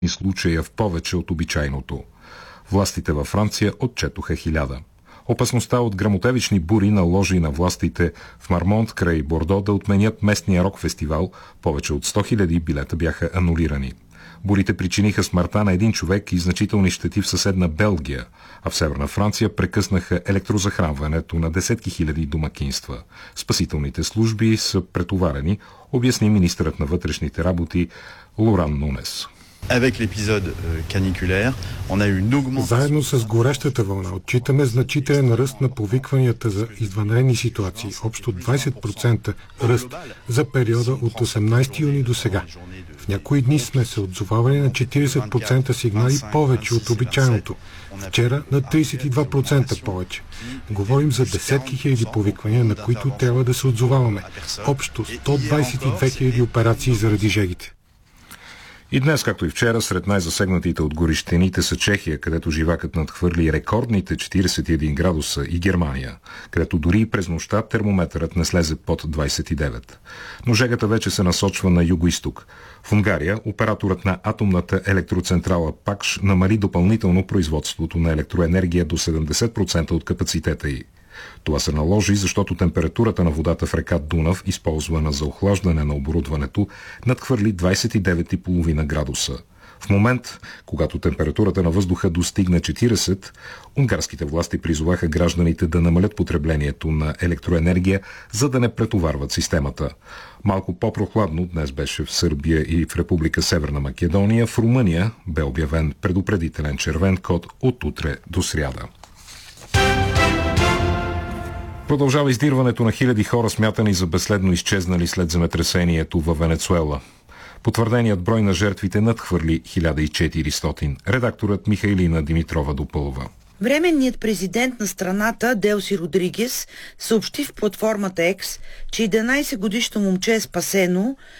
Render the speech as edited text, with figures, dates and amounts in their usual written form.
случая в повече от обичайното. Властите във Франция отчетоха 1000. Опасността от гръмотевични бури наложи на властите в Мармонт край Бордо да отменят местния рок-фестивал. Повече от 100 000 билета бяха анулирани. Бурите причиниха смъртта на един човек и значителни щети в съседна Белгия, а в Северна Франция прекъснаха електрозахранването на десетки хиляди домакинства. Спасителните служби са претоварени, обясни министърът на вътрешните работи Лоран Нунес. Заедно с горещата вълна отчитаме значителен ръст на повикванията за извънредни ситуации, общо 20% ръст за периода от 18 юни до сега. В някои дни сме се отзовавали на 40% сигнали повече от обичайното. Вчера на 32% повече. Говорим за десетки хиляди повиквания, на които трябва да се отзоваваме. Общо 122 000 операции заради жегите. И днес, както и вчера, сред най-засегнатите от горещините са Чехия, където живакът надхвърли рекордните 41 градуса, и Германия, където дори и през нощта термометърът не слезе под 29. Но жегата вече се насочва на юго-исток. В Унгария операторът на атомната електроцентрала ПАКШ намали допълнително производството на електроенергия до 70% от капацитета й. Това се наложи, защото температурата на водата в река Дунав, използвана за охлаждане на оборудването, надхвърли 29,5 градуса. В момент, когато температурата на въздуха достигна 40, унгарските власти призоваха гражданите да намалят потреблението на електроенергия, за да не претоварват системата. Малко по-прохладно днес беше в Сърбия и в Република Северна Македония. В Румъния бе обявен предупредителен червен код от утре до сряда. Продължава издирването на хиляди хора, смятани за безследно изчезнали след земетресението във Венецуела. Потвърденият брой на жертвите надхвърли 1400. Редакторът Михайлина Димитрова допълва. Временният президент на страната Делси Родригес съобщи в платформата X, че 11-годишно момче е спасено,